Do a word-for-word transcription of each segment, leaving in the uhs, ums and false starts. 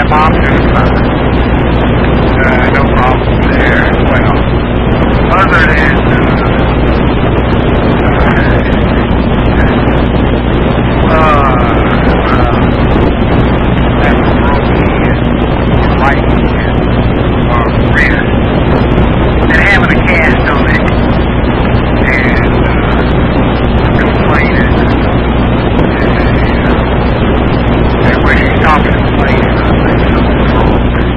Mom doing fine. Uh, no problems there as well. Other than uh, uh, uh, that broken lighting or rear and having a cast on it and uh, complaining. And when she's talking to complaining, I think something's wrong.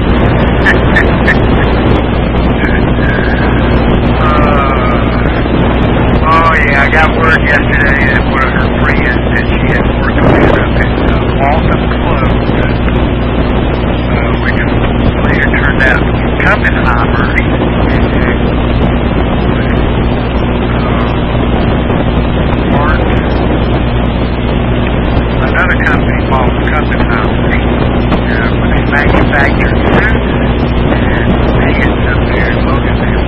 uh, oh yeah, I got word yesterday that one of her friends that she had worked with up at uh, Waltham Close, uh, which later turned out to be Kuppenheimer. Another company called Kuppenheimer, uh, when they manufactured suits and vans up there in Loganville.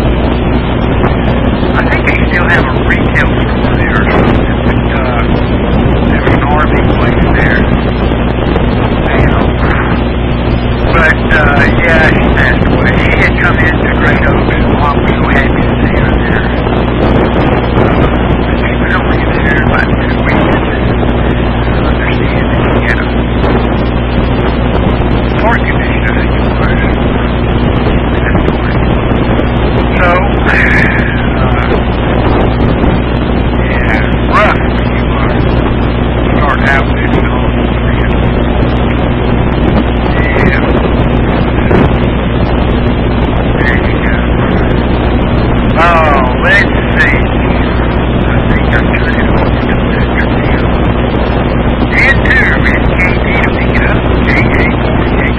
I think they still have a retail store there or something, but uh, there was an R V place there. Anyhow. But uh, yeah, she passed away. She had come into Great Oaks, and Mom was so happy to see her there. Uh, she was only there about two weeks. Understand that she had a heart condition, I think it was. So, uh, yeah, rough when you uh, start out with it all. Yeah. There you go. Oh, let's see. I think I'm trying to hold it up that trivia. And two, Miss K P to pick it up. K K, K K.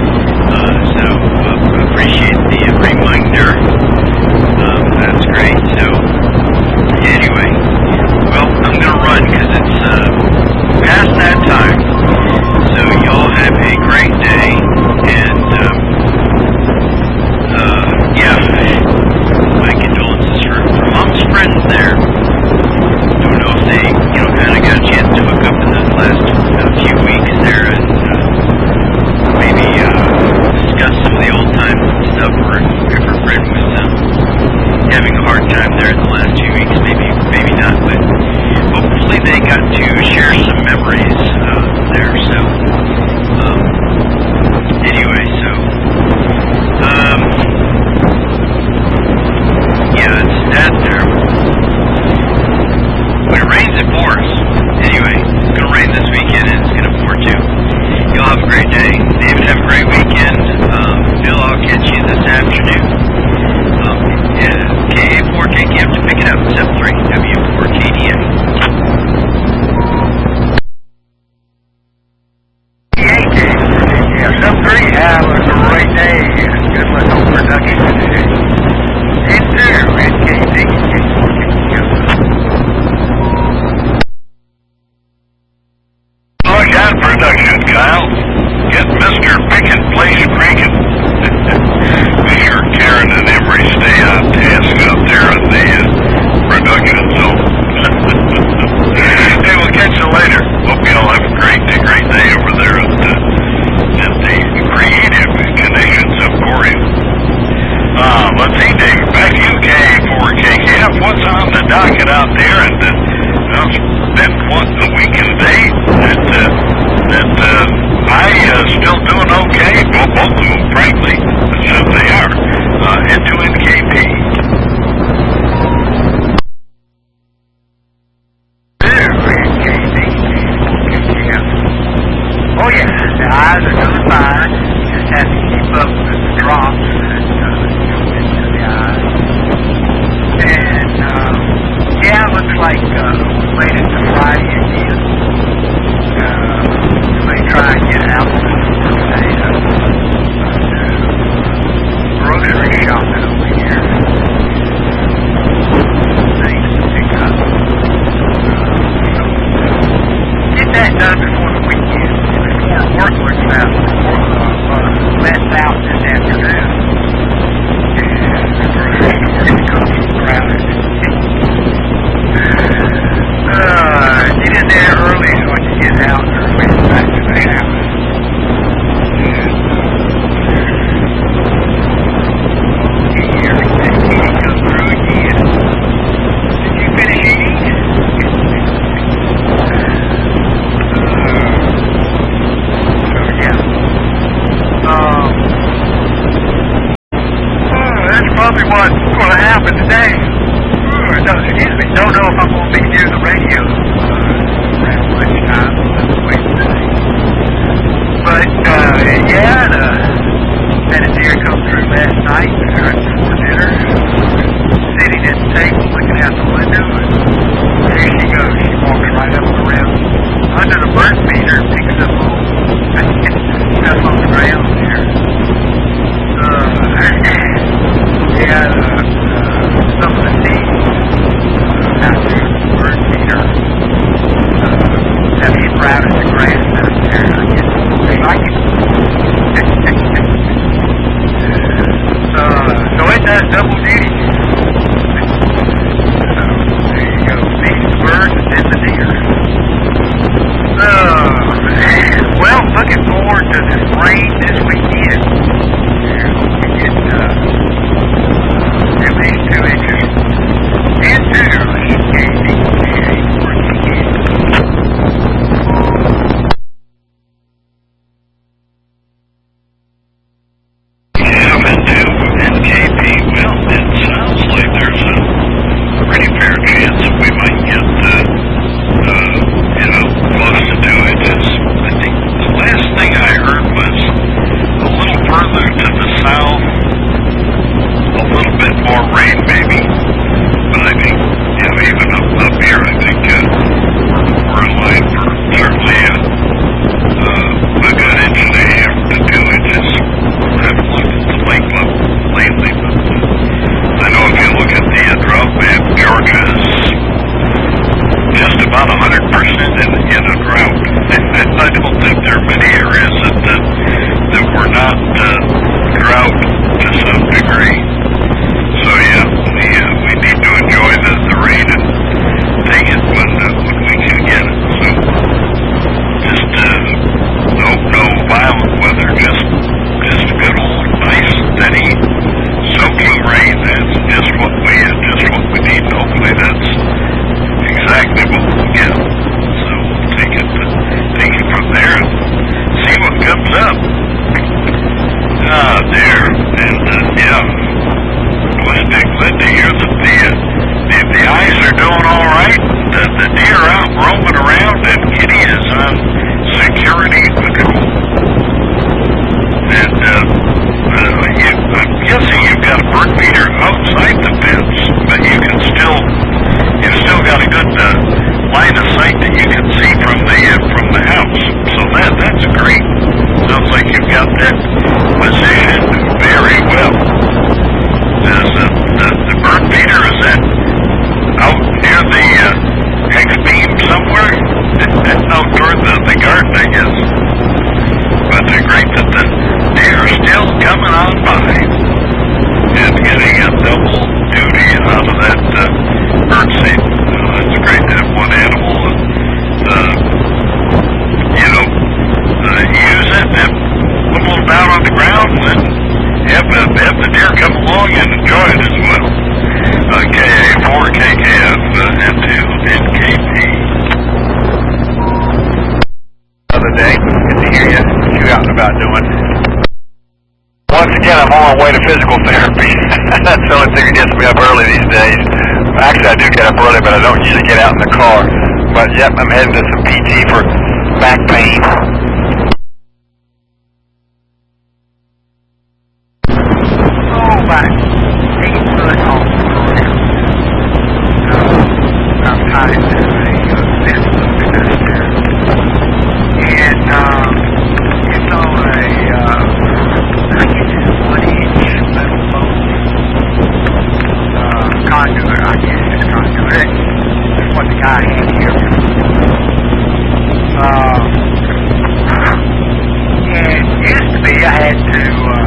Great. to share some memories uh, there. So um, anyway, so um, yeah, it's that there. When it rains, it pours. Anyway, it's gonna rain this weekend, and it's gonna pour too. Y'all have a great day. David, have a great weekend. Um, Bill, I'll catch you this afternoon. Um, yeah, K A four K K M to pick it up, seven three W four K D A. Yeah, seven three, have a great day. Good luck on production today. And two, and K D A four K K M. Look out, production, Kyle. Get Mister Pickett Place Creakin'. Make sure Karen and Emery stay on task out there in the uh, production zone. Hey, we'll catch you later. Hope you all have a great, great day over there at, uh, at the Creative Connections of Corinth. Uh, let's see, Dave, back to you, K four K K F. What's on the docket out there? And uh, well, it's been quite a weekend day that, uh, that uh, I uh, still doing okay. Well, both of them, frankly, since they are. Uh, and to N K P. Oh, yeah, the eyes are doing fine. Just have to keep up with the drops that uh, go into the eyes. And, um, yeah, looks like uh, we made it to Friday again. Uh, we may try and get out for today. Uh, grocery shopping over here. Things to pick up. Uh, so get that done before the weekend. Before work looks out. Uh, uh, lets out this afternoon. And the grocery store becomes crowded. Uh, get in there early so I can get out early back to the house. And, uh, here, that kitty come through again. Did you finish eating? Uh, so, yeah. Um, uh, that's probably what's going to happen today. Uh, no, excuse me, don't know if I'm going to be near the radio uh, around lunchtime. Let's wait and see. But, uh, yeah, the, had a deer come through last night right before dinner. Sitting at the table looking out the window, and there she goes. She walks right up around under the bird feeder and picks up all stuff on the ground there. Uh, yeah, uh, uh, some of the seeds uh, out there, the bird feeder, uh, have hit right in the grass out there. I guess they like it. uh, so it does double duty. So there you go. Feeds the birds and then the deer. Uh, well, looking forward to this rain this weekend. We get uh, at least two inches. And two, K D A four K K M. Yeah, and two, N K P. Well, it sounds like there's a pretty fair chance that we might get, uh, uh, you know, close to two inches. I think the last thing I heard was the deer out roaming around, and Kitty is on security patrol. And uh, uh, you, I'm guessing you've got a bird feeder outside the fence, but you can still, you've still got a good uh, line of sight that you can see from the uh, from the house. So that that's great. Sounds like you've got that positioned very well. Is uh, the, the bird feeder, is that out near the uh, hex beam somewhere? Out toward the, the garden, I guess. But it's great that the deer are still coming on by and getting a double duty out of that uh, bird seed. Uh, it's great to have one animal, uh, you know, uh, use it and put a little down on the ground and have, uh, have the deer come along and enjoy it as well. Uh, K A four K K F uh, and two N K P. Another day. Good to hear you. What you out and about doing? Once again, I'm on my way to physical therapy. That's the only thing that gets me up early these days. Actually, I do get up early, but I don't usually get out in the car. But yep, I'm heading to some P T for back pain. Oh, my eight foot off the ground. Uh, I'm tied to a fence up there. And, um, it's on a, uh, I guess it's one inch metal post. Uh, conduit, I guess it's conduit. That's what the guy had here. Um, and used to be I had to, uh,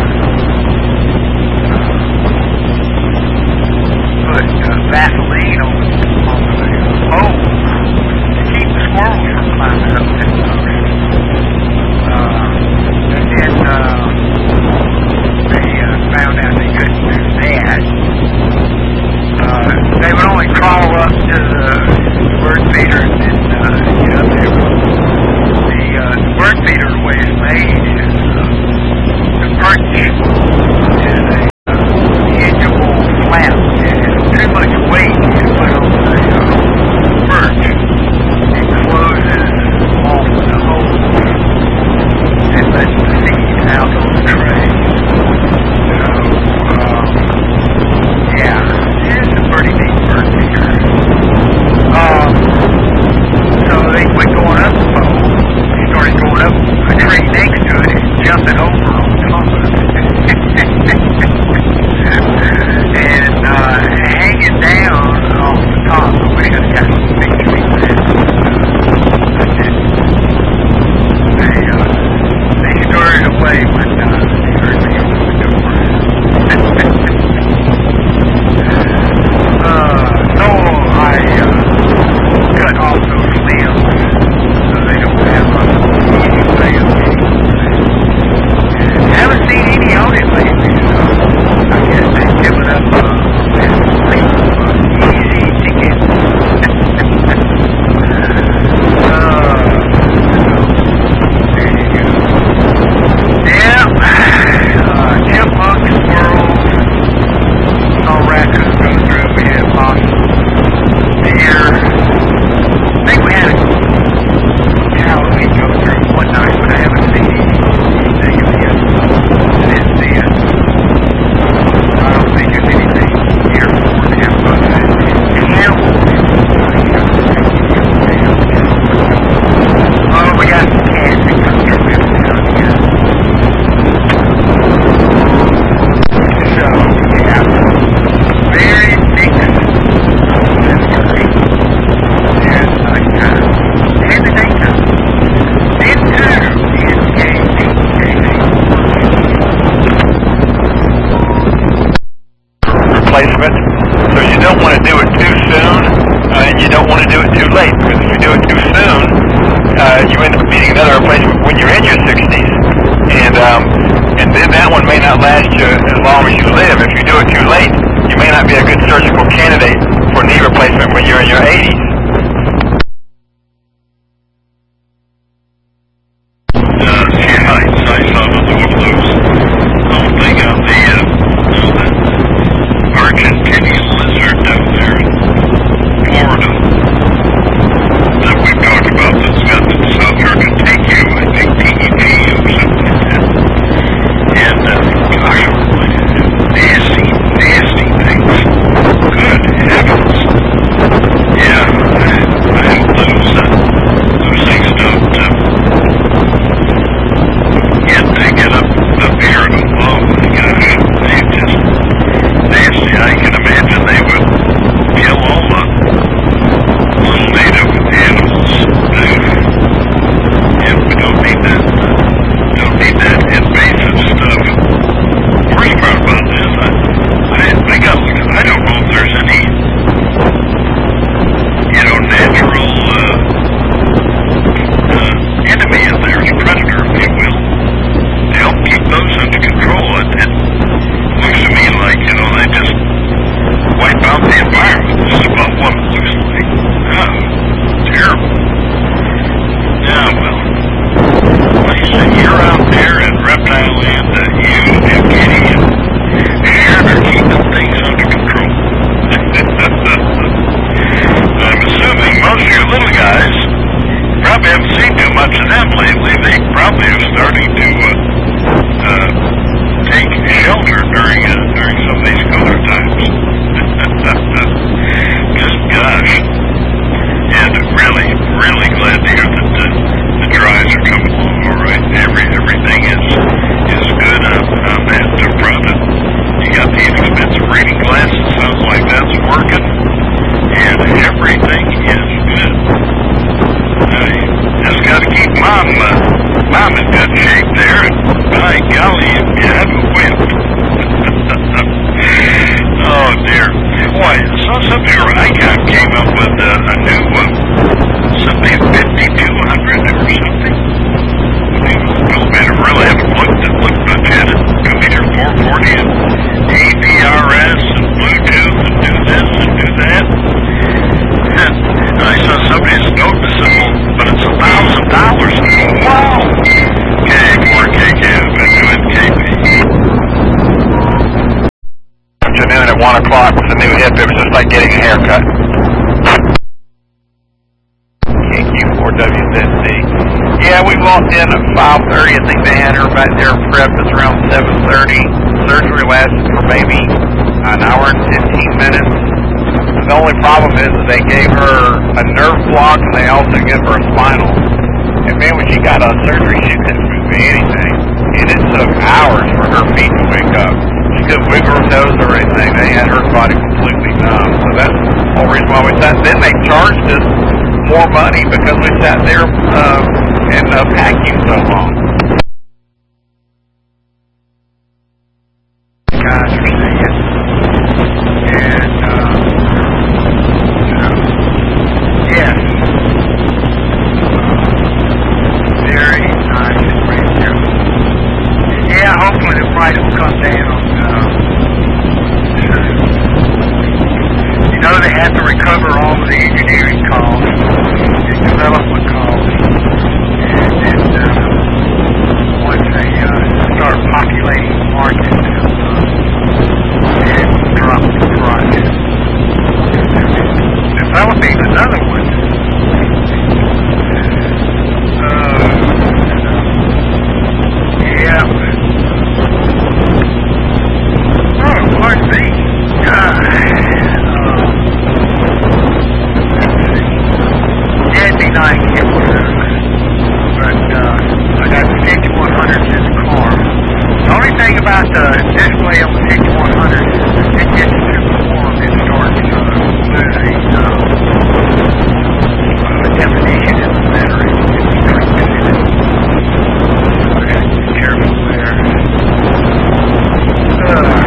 put uh, Vaseline on, on the pole to keep the squirrels from climbing up that post. Uh, and then, uh, they uh, found out they couldn't do that. Uh, they would only crawl up to the bird feeder and then uh, get up there. The, uh, the bird feeder, the way it's made, is uh, the perch is a uh, hingeable flap. It has too much weight to put on the uh, perch. It closes off the hole and lets the seed out on the tray. So, um, yeah, it's a pretty neat bird feeder. Um, so they quit going up the pole. They started going up a tree next to it and jumping over on top of it. And uh, hanging down off the top. I wish I'd got some pictures of that. They, uh, they scurried away when uh, they heard me open the door. uh, so I uh, cut off those limbs so they don't have uh, any way of getting them. Haven't seen any on it lately, so I guess they've given up uh, that sleep uh, easy to get. uh, there you go. Yeah, uh, chipmunks, squirrels, saw raccoons go through, we had possums, deer. I think we had a Halloween go through one night, but I haven't seen anything of it since then. I don't think there's anything here for them, but camels, oh, we got some cats that come through down here. So, yeah, very mixed. That's great. Yeah, it's nice time. And the daytime. Then too, in K P replacement. So you don't want to do it too soon, uh, and you don't want to do it too late, because if you do it too soon, uh, you end up needing another replacement when you're in your sixties. And um, and then that one may not last you as long as you live. If you do it too late, you may not be a good surgical candidate for knee replacement when you're in your eighties. Uh, yeah, I, I saw another one of those. Whole thing on the, uh, you know, the Argentinian lizard down there in Florida. Well, somebody I came up with a, a new one, something fifty-two hundred or something. I mean, I really haven't looked at looked much at it. I mean, there's four forty and A V R S and Bluetooth and do this and do that. And I saw somebody's noticeable, but it's a thousand dollars. Wow. K four K Q, been doing K P. Afternoon at one o'clock with a new hip. It was just like getting a haircut. K Q four W Z C. Yeah, we walked in at five thirty. I think they had her back there prepped. It's around seven thirty. Surgery lasted for maybe an hour and fifteen minutes. The only problem is that they gave her a nerve block and they also gave her a spinal. And man, when she got on surgery, she couldn't move anything. And it took hours for her feet to wake up. She couldn't wiggle her toes or anything. They had her body completely numb. So that's the whole reason why we sat. Then they charged us more money because we sat there uh, in uh, vacuum so long. Guys are saying, and uh, yes, very nice right there. Yeah, hopefully the price will come down. Uh, you know, they have to recover all of the engineering costs, the development costs, and then uh, once they uh, start populating the market, uh, and drop the price. Developing another one. Uh, yeah. Oh, pardon me. Uh, yeah, it'd be nice to get one of those. But uh, I got the fifty-one hundred in the car. The only thing about the display on the fifty-one hundred is it gets super warm. It starts uh, losing uh, uh, definition in the battery. So I got to be careful there. Uh,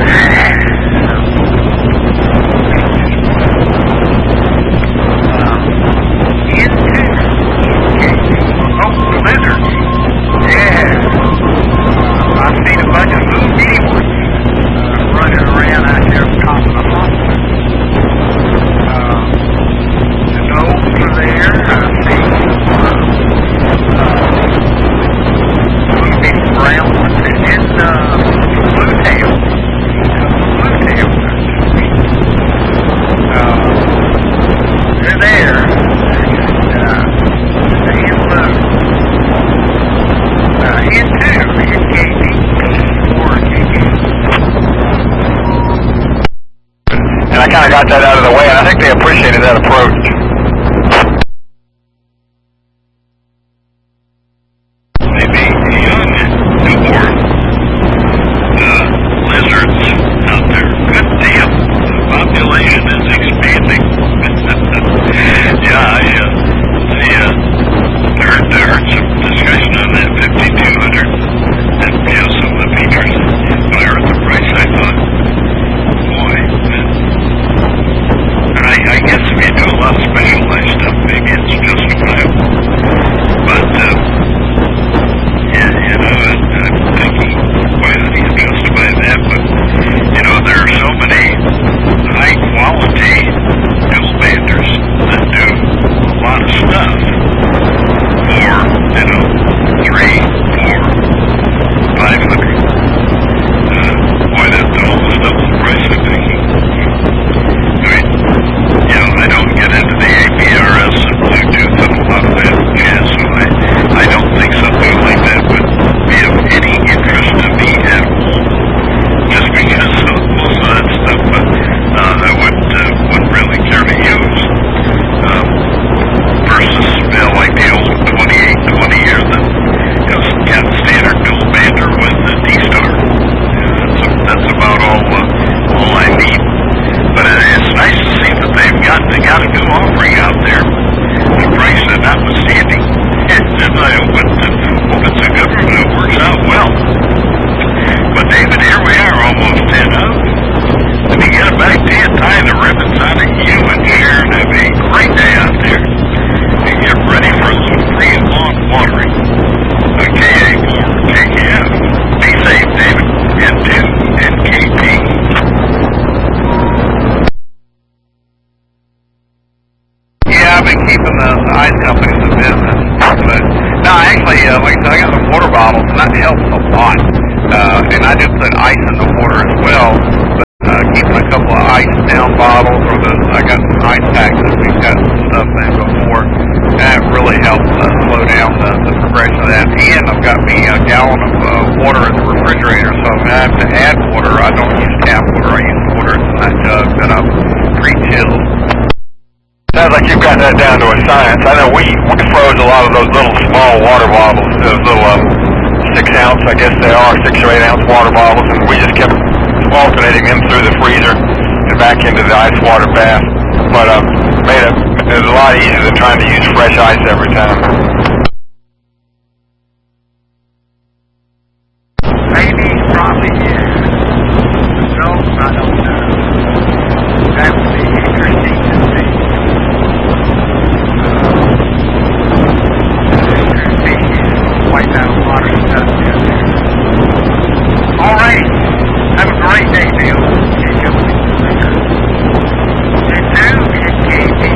I kind of got that out of the way, and I think they appreciated that approach. Maybe young, newborn uh, lizards out there. Good deal. The population is expanding. Yeah, I uh, see, uh, heard, I heard some discussion on that fifty-two hundred, and you know, some of the features. When I heard the price, I thought, boy, I, I guess if you do a lot of actually, uh, like I said, I got the water bottles, and that helps a lot. Uh, and I do put ice in the water as well. But uh, keeping a couple of ice down bottles, or the I got some ice packs that we've got some stuff in before. That really helps uh, slow down the, the progression of that. And I've got me a gallon of uh, water in the refrigerator, so if I have to add water, I don't use tap water. I use water in that jug that I've pre-chilled. Sounds like you've got that down to a science. I know we, we froze a lot of those little small water bottles, those little um, six ounce, I guess they are, six or eight ounce water bottles, and we just kept alternating them through the freezer and back into the ice water bath. But um, made it, it was a lot easier than trying to use fresh ice every time. Maybe, probably, yeah. No, I don't know. That would be interesting to see. Quite a lot of stuff down there. All right. Have a great day, Bill. You too. It can't be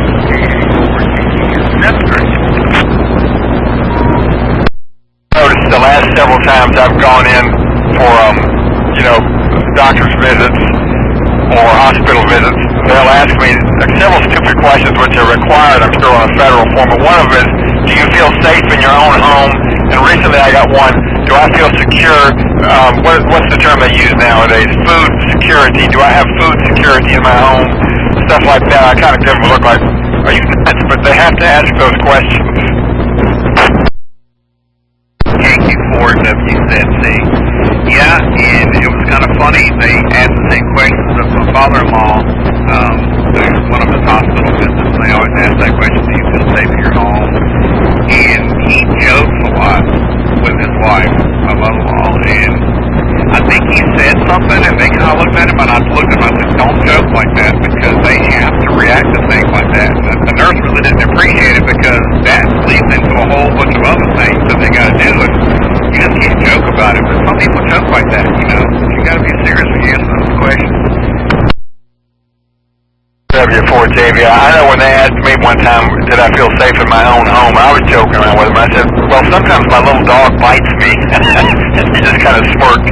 noticed the last several times I've gone in for, um, you know, doctor's visits or hospital visits, they'll ask me several stupid questions which are required, I'm sure, on a federal form. But one of them is, do you feel safe in your own home? And recently I got one, do I feel secure? Um, what, what's the term they use nowadays? Food security. Do I have food security in my home? Stuff like that. I kind of give them a look like, are you nuts? But they have to ask those questions. Yankee Ford W Z C. Yeah, and it was kind of funny. They asked the same questions of my father-in-law, um, who's one of his hospital visits, and they always ask that question, do you feel safe in your home? And he jokes a lot with his wife, my mother-in-law, and I think he said something, and they kind of looked at him, and I looked at him, and I said, don't joke like that, because they have to react to things like that. And the nurse really didn't appreciate it, because that leads into a whole bunch of other things that they got to do, and you just can't joke about it. But some people joke like that, you know. You got to be serious when you answer those questions. W four J V. I know when they asked me one time, did I feel safe in my own home, I was joking around with them. I said, well, sometimes my little dog bites me. And he just kind of smirked.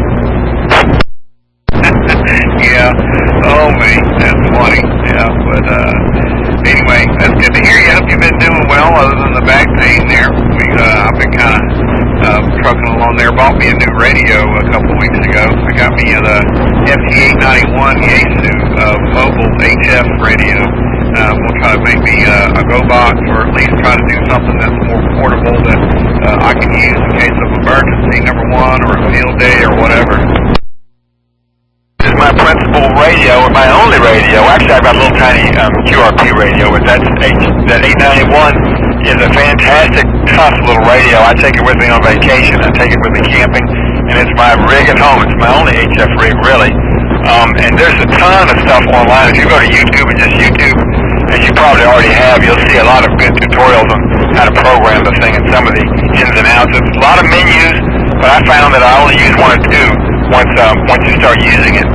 Yeah. Oh, man. That's funny. Yeah. But, uh, anyway, that's good to hear you. I hope you've been doing well other than the back pain there. We, uh, I've been kind of uh, trucking along there. Bought me a new radio a couple weeks ago. I got me a F T eight ninety-one Yaesu uh, mobile H F radio. Uh, we'll try to make me uh, a Go Box, or at least try to do something that's more portable that uh, I can use in case of emergency, number one, or a field day or whatever. This is my principal radio, and my only radio. Actually, I've got a little tiny um, Q R P radio, but that's H, that eight ninety-one is a fantastic, tough little radio. I take it with me on vacation. I take it with me camping, and it's my rig at home. It's my only H F rig, really. Um, and there's a ton of stuff online. If you go to YouTube and just YouTube, as you probably already have, you'll see a lot of good tutorials on how to program the thing and some of the ins and outs. It's a lot of menus, but I found that I only use one or two once um, once you start using it.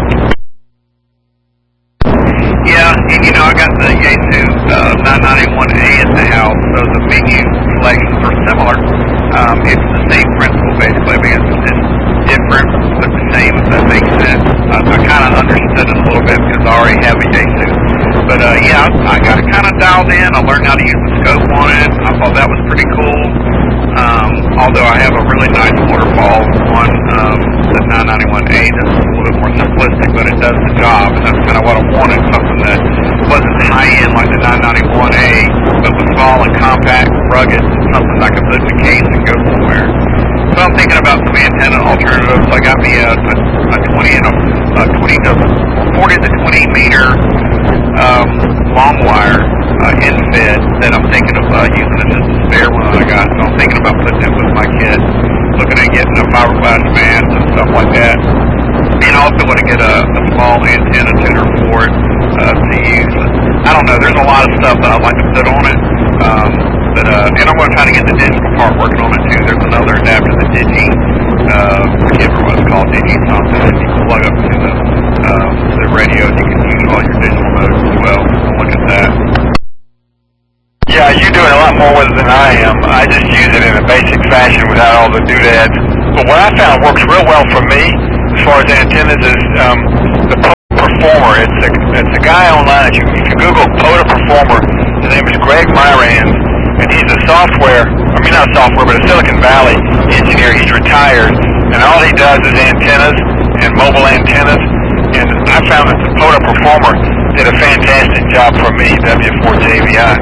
Yeah, and you know, I got the Yaesu uh, nine ninety-one A at the house, so the menu selections are similar. Um, it's the same principle, basically. I mean, it's, it's different, but the same, if that makes sense. I, I kind of understood it a little bit because I already have a Yaesu. But, uh, yeah, I, I got it kind of dialed in. I learned how to use the scope on it. I thought that was pretty cool. Um, although I have a really nice waterfall on um, the nine ninety-one A that's a little bit more simplistic, but it does the job, and that's kind of what I wanted, something that wasn't high-end like the nine ninety-one A, but was small and compact, rugged, something I could put in the case and go somewhere. So I'm thinking about some antenna alternatives. I got me a, a, a twenty and a, a twenty to forty to twenty meter um, long wire uh, end fed that I'm thinking of uh, using as just a spare one that I got. So I'm thinking about putting it with my kit, looking at getting a fiberglass mast and stuff like that. And I also want to get a, a small antenna tuner for it uh, to use. I don't know. There's a lot of stuff that I'd like to put on it. Um, but uh, and I'm going to try to get the digital part working on it too. There's another adapter, the Digi. Uh, I can't remember what it's called. Digi something. That you can plug up to the uh, the radio, and you can use all your digital modes as well. So look at that. Yeah, you're doing a lot more with it than I am. I just use it in a basic fashion without all the doodads. But what I found works real well for me as far as antennas is um, the POTA Performer. It's a, it's a guy online. If you, if you Google POTA Performer, his name is Greg Myrand, and he's a software, I mean not software, but a Silicon Valley engineer. He's retired, and all he does is antennas and mobile antennas. And I found that the POTA Performer did a fantastic job for me, W four J V I.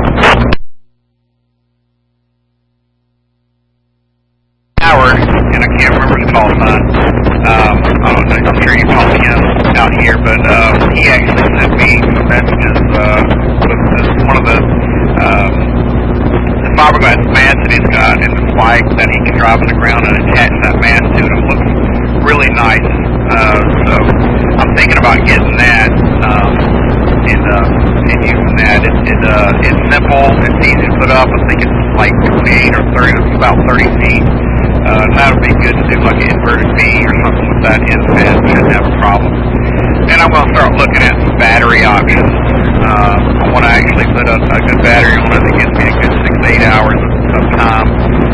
Howard, and I can't remember his call sign. Um, I don't know, I'm sure you call him out here, but uh, he actually sent me some messages uh, with this, one of the, um, the fiberglass mats that he's got in the flight that he can drive on the ground and attach that mat to. It looks really nice. Uh, so I'm thinking about getting that um, and, uh, and using that. It, it, uh, it's simple, it's easy to put up. I think it's like twenty-eight or thirty, it's about thirty feet. Uh, that would be good to do like an inverted V or something with that end fed. Shouldn't have a problem. And I'm going to start looking at some battery